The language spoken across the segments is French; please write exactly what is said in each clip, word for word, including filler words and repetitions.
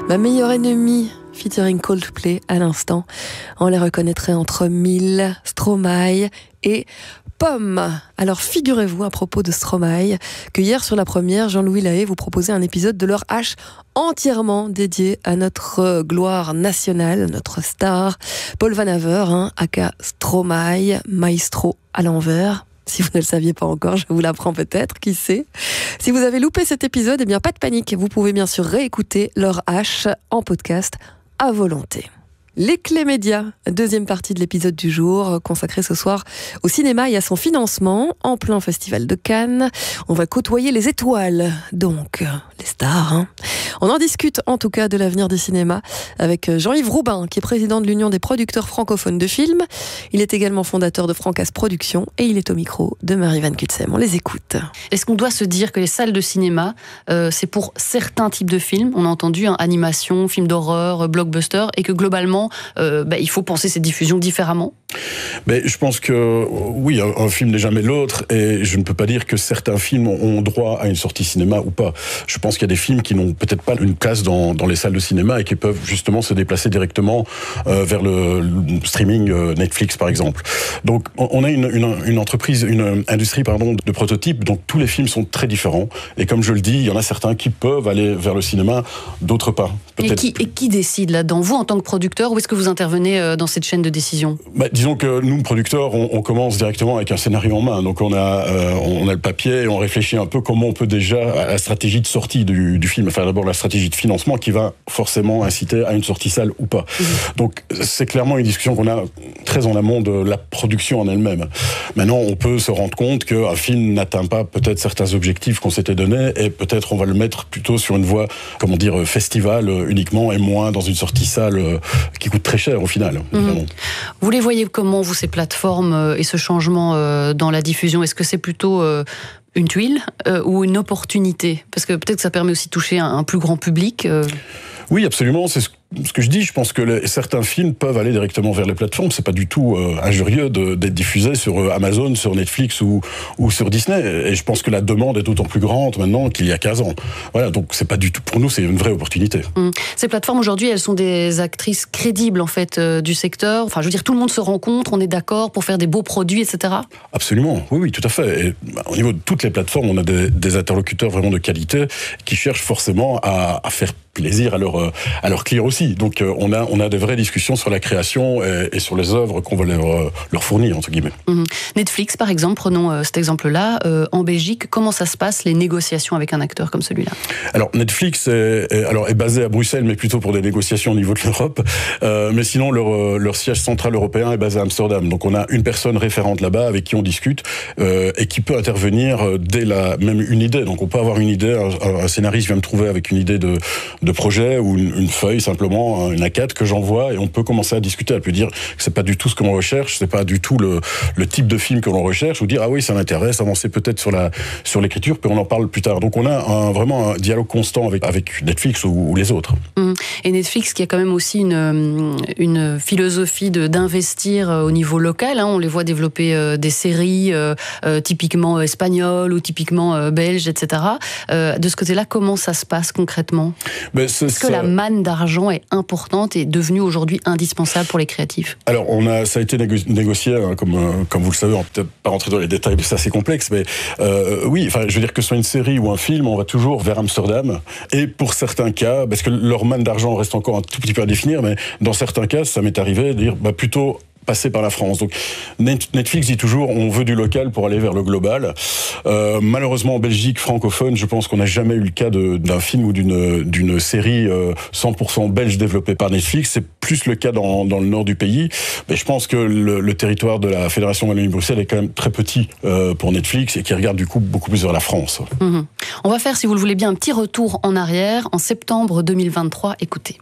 Ma meilleure ennemie, featuring Coldplay à l'instant. On les reconnaîtrait entre mille, Stromae et Pomme. Alors figurez-vous à propos de Stromae que hier sur la première, Jean-Louis Lahaye vous proposait un épisode de L'Heure H entièrement dédié à notre gloire nationale, notre star, Paul Van Haver, hein, aka Stromae, maestro à l'envers. Si vous ne le saviez pas encore, je vous l'apprends peut-être, qui sait. Si vous avez loupé cet épisode, eh bien pas de panique, vous pouvez bien sûr réécouter L'Heure H en podcast à volonté. Les clés médias, deuxième partie de l'épisode du jour, consacré ce soir au cinéma et à son financement, en plein festival de Cannes. On va côtoyer les étoiles, donc les stars. Hein. On en discute en tout cas de l'avenir du cinéma avec Jean-Yves Roubin, qui est président de l'Union des producteurs francophones de films. Il est également fondateur de Francas Productions et il est au micro de Marie Van Cutsem. On les écoute. Est-ce qu'on doit se dire que les salles de cinéma, euh, c'est pour certains types de films, on a entendu, hein, animation, films d'horreur, blockbuster, et que globalement, Euh, bah, il faut penser cette diffusion différemment? Mais je pense que oui, un, un film n'est jamais l'autre, et je ne peux pas dire que certains films ont droit à une sortie cinéma ou pas. Je pense qu'il y a des films qui n'ont peut-être pas une place dans, dans les salles de cinéma et qui peuvent justement se déplacer directement euh, vers le, le streaming euh, Netflix par exemple. Donc on a une, une, une entreprise, une industrie pardon, de prototypes, donc tous les films sont très différents, et comme je le dis, il y en a certains qui peuvent aller vers le cinéma, d'autres pas. Et qui, et qui décide là-dedans? Vous, en tant que producteur, où est-ce que vous intervenez dans cette chaîne de décision? bah, Disons que nous, producteurs, on, on commence directement avec un scénario en main. Donc on a, euh, on a le papier et on réfléchit un peu comment on peut déjà, à la stratégie de sortie du, du film, enfin d'abord la stratégie de financement qui va forcément inciter à une sortie salle ou pas. Mmh. Donc c'est clairement une discussion qu'on a très en amont de la production en elle-même. Maintenant, on peut se rendre compte qu'un film n'atteint pas peut-être certains objectifs qu'on s'était donnés, et peut-être on va le mettre plutôt sur une voie, comment dire, festival uniquement, et moins dans une sortie salle qui coûte très cher au final. Mmh. Vous les voyez comment, vous, ces plateformes et ce changement dans la diffusion? Est-ce que c'est plutôt une tuile ou une opportunité? Parce que peut-être que ça permet aussi de toucher un, un plus grand public. Oui, absolument, c'est ce Ce que je dis, je pense que les, certains films peuvent aller directement vers les plateformes. C'est pas du tout euh, injurieux de, d'être diffusé sur euh, Amazon, sur Netflix ou, ou sur Disney. Et je pense que la demande est d'autant plus grande maintenant qu'il y a quinze ans. Voilà, donc c'est pas du tout, pour nous, c'est une vraie opportunité. Mmh. Ces plateformes aujourd'hui, elles sont des actrices crédibles en fait euh, du secteur. Enfin, je veux dire, tout le monde se rencontre, on est d'accord pour faire des beaux produits, et cetera. Absolument, oui, oui, tout à fait. Et, bah, au niveau de toutes les plateformes, on a des, des interlocuteurs vraiment de qualité qui cherchent forcément à, à faire plaisir à leurs à leurs clients aussi. Donc euh, on a on a des vraies discussions sur la création et, et sur les œuvres qu'on va leur leur fournir entre guillemets. Mmh. Netflix par exemple, prenons euh, cet exemple-là. Euh, en Belgique, comment ça se passe les négociations avec un acteur comme celui-là? Alors Netflix est, est alors est basé à Bruxelles, mais plutôt pour des négociations au niveau de l'Europe. Euh, mais sinon leur leur siège central européen est basé à Amsterdam. Donc on a une personne référente là-bas avec qui on discute euh, et qui peut intervenir dès la même une idée. Donc on peut avoir une idée, un, un scénariste vient me trouver avec une idée de de projet ou une, une feuille simplement, une A quatre que j'envoie, et on peut commencer à discuter. Elle peut dire que c'est pas du tout ce que l'on recherche, c'est pas du tout le, le type de film que l'on recherche, ou dire ah oui ça m'intéresse, avancer peut-être sur la sur l'écriture, puis on en parle plus tard. Donc on a un, vraiment un dialogue constant avec avec Netflix ou, ou les autres. Mmh. Et Netflix qui a quand même aussi une une philosophie de d'investir au niveau local. Hein. On les voit développer euh, des séries euh, euh, typiquement espagnoles ou typiquement euh, belges, et cetera. Euh, de ce côté-là, comment ça se passe concrètement? Mais c'est, Est-ce que ça... la manne d'argent est importante et devenue aujourd'hui indispensable pour les créatifs? Alors, on a, ça a été négo- négocié, hein, comme, euh, comme vous le savez, on peut peut-être pas rentrer dans les détails, c'est assez complexe, mais euh, oui, enfin, je veux dire que ce soit une série ou un film, on va toujours vers Amsterdam. Et pour certains cas, parce que leur manne d'argent reste encore un tout petit peu à définir, mais dans certains cas, ça m'est arrivé de dire bah, plutôt passer par la France. Donc Netflix dit toujours on veut du local pour aller vers le global. Euh, malheureusement en Belgique francophone, je pense qu'on n'a jamais eu le cas de, d'un film ou d'une, d'une série euh, cent pour cent belge développée par Netflix. C'est plus le cas dans, dans le nord du pays. Mais je pense que le, le territoire de la Fédération Wallonie-Bruxelles est quand même très petit euh, pour Netflix, et qui regarde du coup beaucoup plus vers la France. Mmh. On va faire, si vous le voulez bien, un petit retour en arrière. En septembre deux mille vingt-trois, écoutez.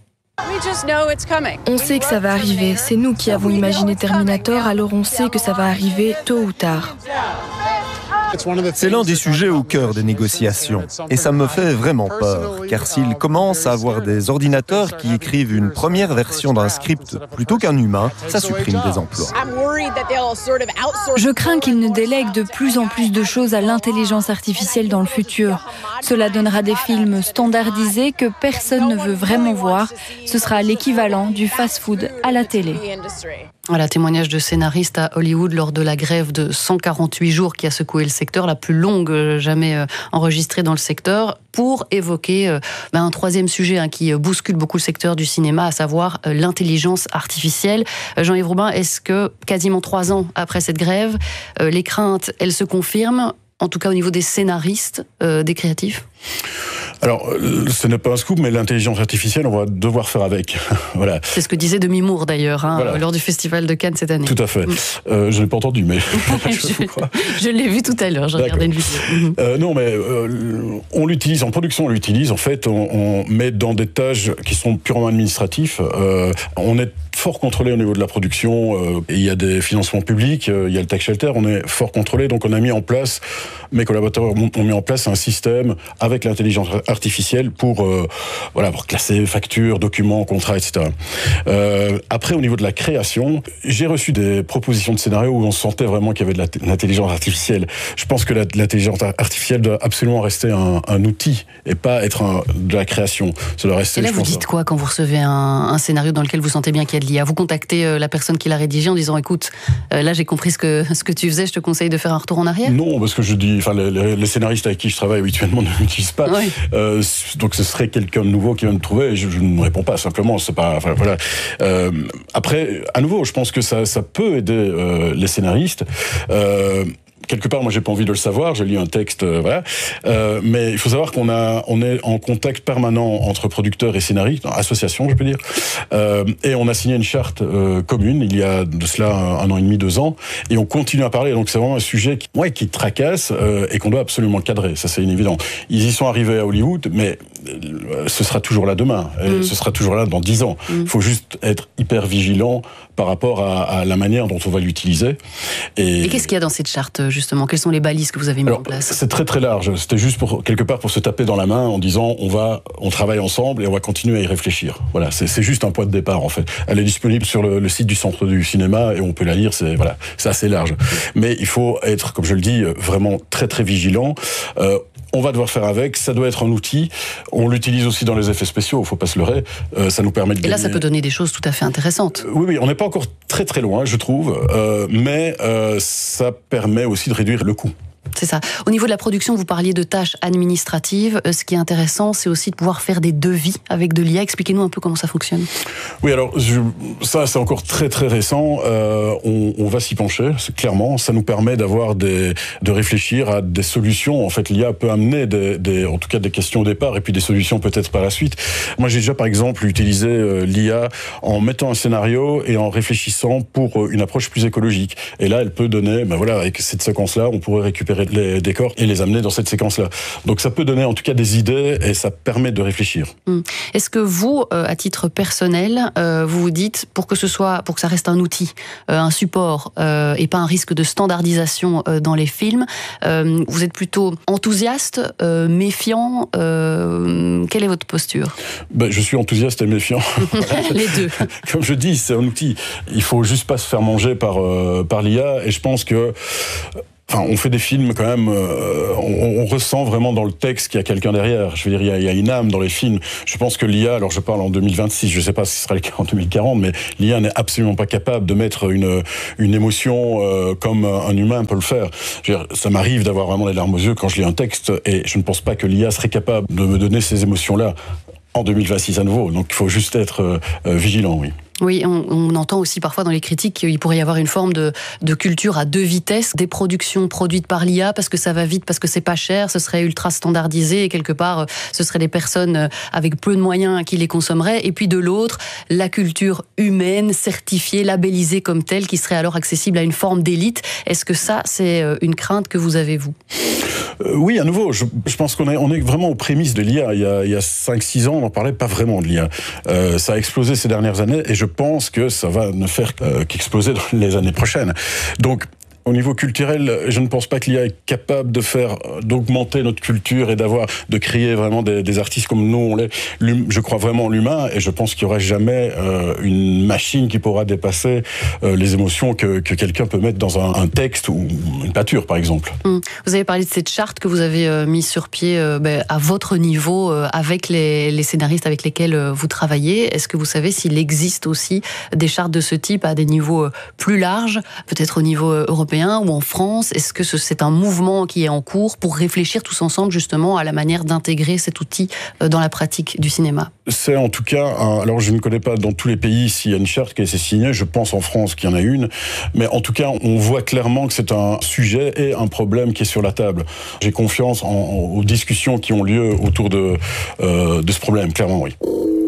On sait que ça va arriver, c'est nous qui avons imaginé Terminator, alors on sait que ça va arriver tôt ou tard. C'est l'un des sujets au cœur des négociations. Et ça me fait vraiment peur, car s'il commence à avoir des ordinateurs qui écrivent une première version d'un script plutôt qu'un humain, ça supprime des emplois. Je crains qu'ils ne délèguent de plus en plus de choses à l'intelligence artificielle dans le futur. Cela donnera des films standardisés que personne ne veut vraiment voir. Ce sera l'équivalent du fast-food à la télé. Voilà, témoignage de scénaristes à Hollywood lors de la grève de cent quarante-huit jours qui a secoué le secteur, la plus longue jamais enregistrée dans le secteur, pour évoquer euh, ben, un troisième sujet hein, qui bouscule beaucoup le secteur du cinéma, à savoir euh, l'intelligence artificielle. Euh, Jean-Yves Robin, est-ce que quasiment trois ans après cette grève, euh, les craintes, elles se confirment, en tout cas au niveau des scénaristes, euh, des créatifs ? Alors, ce n'est pas un scoop, mais l'intelligence artificielle, on va devoir faire avec. Voilà. C'est ce que disait Demi Moore, d'ailleurs, hein, voilà. lors du Festival de Cannes cette année. Tout à fait. Mmh. Euh, je ne l'ai pas entendu, mais... je, je l'ai vu tout à l'heure, je regardais une vidéo. Mmh. Euh, non, mais euh, on l'utilise, en production, on l'utilise. En fait, on, on met dans des tâches qui sont purement administratifs. Euh, on est fort contrôlé au niveau de la production. Euh, il y a des financements publics, euh, il y a le tax shelter, on est fort contrôlé. Donc, on a mis en place, mes collaborateurs ont mis en place un système avec l'intelligence artificielle pour, euh, voilà, pour classer factures, documents, contrats, et cetera. Euh, après, au niveau de la création, j'ai reçu des propositions de scénarios où on sentait vraiment qu'il y avait de l'intelligence artificielle. Je pense que l'intelligence artificielle doit absolument rester un, un outil et pas être un, de la création. Ça doit rester, et là, je vous pense, dites quoi quand vous recevez un, un scénario dans lequel vous sentez bien qu'il y a de l'I A ? Vous contactez euh, la personne qui l'a rédigé en disant, écoute, euh, là j'ai compris ce que, ce que tu faisais, je te conseille de faire un retour en arrière ? Non, parce que je dis, enfin, les, les, les scénaristes avec qui je travaille habituellement ne l'utilisent pas. Oui. Euh, donc ce serait quelqu'un de nouveau qui vient me trouver et je, je ne réponds pas simplement. C'est pas, enfin, voilà. Euh, après, à nouveau, je pense que ça, ça peut aider euh, les scénaristes. Euh, Quelque part, moi, j'ai pas envie de le savoir. J'ai lu un texte, euh, voilà. Euh, mais il faut savoir qu'on a, on est en contact permanent entre producteurs et scénaristes, association, je peux dire. Euh, et on a signé une charte euh, commune il y a de cela un, un an et demi, deux ans, et on continue à parler. Donc c'est vraiment un sujet qui, ouais, qui tracasse euh, et qu'on doit absolument cadrer. Ça, c'est évident. Ils y sont arrivés à Hollywood, mais euh, ce sera toujours là demain. Et mmh. ce sera toujours là dans dix ans. Il mmh. faut juste être hyper vigilant par rapport à, à la manière dont on va l'utiliser. Et, et qu'est-ce qu'il y a dans cette charte, justement ? Quelles sont les balises que vous avez mis Alors, en place ? C'est très très large. C'était juste pour, quelque part pour se taper dans la main en disant on va, on travaille ensemble et on va continuer à y réfléchir. Voilà, c'est, c'est juste un point de départ en fait. Elle est disponible sur le, le site du Centre du cinéma et on peut la lire. C'est voilà, c'est assez large. Mais il faut être, comme je le dis, vraiment très très vigilant. Euh, On va devoir faire avec, ça doit être un outil. On l'utilise aussi dans les effets spéciaux, il ne faut pas se leurrer. Euh, ça nous permet de Et gagner... là, ça peut donner des choses tout à fait intéressantes. Oui, oui, on n'est pas encore très très loin, je trouve, euh, mais euh, ça permet aussi de réduire le coût. C'est ça. Au niveau de la production, vous parliez de tâches administratives. Ce qui est intéressant, c'est aussi de pouvoir faire des devis avec de l'I A. Expliquez-nous un peu comment ça fonctionne. Oui, alors je, ça, c'est encore très très récent. Euh, on, on va s'y pencher, c'est clairement. Ça nous permet d'avoir des, de réfléchir à des solutions. En fait, l'I A peut amener des, des, en tout cas des questions au départ et puis des solutions peut-être par la suite. Moi, j'ai déjà par exemple utilisé euh, l'I A en mettant un scénario et en réfléchissant pour une approche plus écologique. Et là, elle peut donner, ben voilà, avec cette séquence-là, on pourrait récupérer les décors et les amener dans cette séquence-là. Donc ça peut donner en tout cas des idées et ça permet de réfléchir. Mmh. Est-ce que vous, euh, à titre personnel, euh, vous vous dites, pour que ce soit, pour que ça reste un outil, euh, un support euh, et pas un risque de standardisation euh, dans les films, euh, vous êtes plutôt enthousiaste, euh, méfiant, euh, quelle est votre posture ? Ben, je suis enthousiaste et méfiant. Les deux. Comme je dis, c'est un outil. Il faut juste pas se faire manger par, euh, par l'I A et je pense que Enfin, on fait des films quand même, euh, on, on ressent vraiment dans le texte qu'il y a quelqu'un derrière. Je veux dire, il y, a, il y a une âme dans les films. Je pense que l'I A, alors je parle en deux mille vingt-six, je ne sais pas si ce sera le cas en deux mille quarante, mais l'I A n'est absolument pas capable de mettre une, une émotion euh, comme un humain peut le faire. Je veux dire, ça m'arrive d'avoir vraiment les larmes aux yeux quand je lis un texte et je ne pense pas que l'I A serait capable de me donner ces émotions-là en deux mille vingt-six à nouveau. Donc il faut juste être euh, vigilant, oui. Oui, on, on entend aussi parfois dans les critiques qu'il pourrait y avoir une forme de, de culture à deux vitesses, des productions produites par l'I A parce que ça va vite, parce que c'est pas cher, ce serait ultra standardisé et quelque part ce seraient des personnes avec peu de moyens qui les consommeraient, et puis de l'autre, la culture humaine, certifiée, labellisée comme telle, qui serait alors accessible à une forme d'élite. Est-ce que ça, c'est une crainte que vous avez, vous ? Euh, oui, à nouveau, je, je pense qu'on est, on est vraiment aux prémices de l'I A. Il y a, il y a cinq six ans, on n'en parlait pas vraiment de l'I A. Euh, ça a explosé ces dernières années et je pense que ça va ne faire euh, qu'exploser dans les années prochaines. Donc, Au niveau culturel, je ne pense pas que l'I A est capable de faire, d'augmenter notre culture et d'avoir, de créer vraiment des, des artistes comme nous on l'est. Je crois vraiment en l'humain et je pense qu'il n'y aura jamais euh, une machine qui pourra dépasser euh, les émotions que, que quelqu'un peut mettre dans un, un texte ou une peinture, par exemple. Mmh. Vous avez parlé de cette charte que vous avez euh, mise sur pied euh, ben, à votre niveau euh, avec les, les scénaristes avec lesquels euh, vous travaillez. Est-ce que vous savez s'il existe aussi des chartes de ce type à des niveaux euh, plus larges, peut-être au niveau euh, européen ou en France? Est-ce que c'est un mouvement qui est en cours pour réfléchir tous ensemble justement à la manière d'intégrer cet outil dans la pratique du cinéma? C'est en tout cas, un, alors je ne connais pas dans tous les pays s'il y a une charte qui a été signée, je pense en France qu'il y en a une, mais en tout cas on voit clairement que c'est un sujet et un problème qui est sur la table. J'ai confiance en, en, aux discussions qui ont lieu autour de, euh, de ce problème, clairement oui.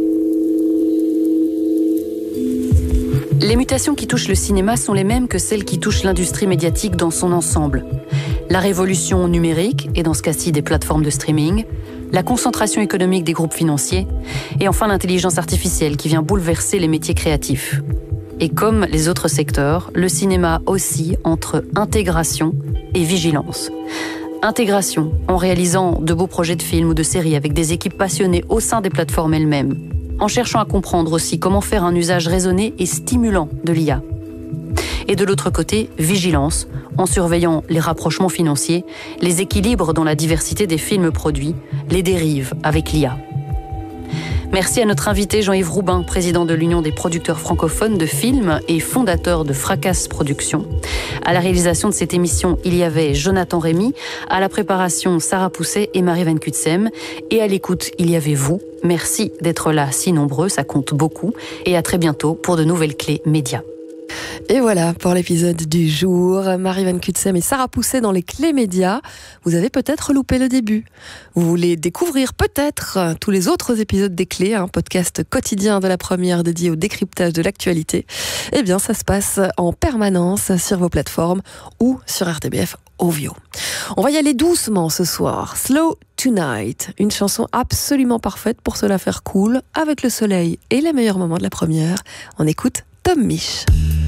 Les mutations qui touchent le cinéma sont les mêmes que celles qui touchent l'industrie médiatique dans son ensemble. La révolution numérique, et dans ce cas-ci des plateformes de streaming, la concentration économique des groupes financiers, et enfin l'intelligence artificielle qui vient bouleverser les métiers créatifs. Et comme les autres secteurs, le cinéma oscille entre intégration et vigilance. Intégration, en réalisant de beaux projets de films ou de séries avec des équipes passionnées au sein des plateformes elles-mêmes, en cherchant à comprendre aussi comment faire un usage raisonné et stimulant de l'I A. Et de l'autre côté, vigilance, en surveillant les rapprochements financiers, les équilibres dans la diversité des films produits, les dérives avec l'I A. Merci à notre invité Jean-Yves Roubin, président de l'Union des producteurs francophones de films et fondateur de Fracasse Productions. À la réalisation de cette émission, il y avait Jonathan Rémy, à la préparation Sarah Pousset et Marie Van Kutsem, et à l'écoute, il y avait vous. Merci d'être là si nombreux, ça compte beaucoup, et à très bientôt pour de nouvelles clés médias. Et voilà pour l'épisode du jour. Marie Van Kutsem et Sarah Pousset dans les clés médias. Vous avez peut-être loupé le début. Vous voulez découvrir peut-être tous les autres épisodes des clés, un podcast quotidien de la première dédié au décryptage de l'actualité. Eh bien, ça se passe en permanence sur vos plateformes ou sur R T B F Ovio. On va y aller doucement ce soir. Slow Tonight, une chanson absolument parfaite pour se la faire cool avec le soleil et les meilleurs moments de la première. On écoute Tom Misch.